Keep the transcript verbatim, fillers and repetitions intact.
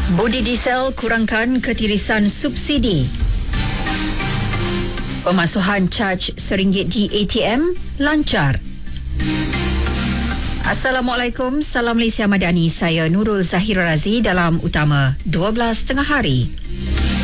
Budi diesel kurangkan ketirisan subsidi. Pemasuhan caj seringgit di A T M lancar. Assalamualaikum, salam Malaysia Madani. Saya Nurul Zahira Razi dalam Utama dua belas tengah hari.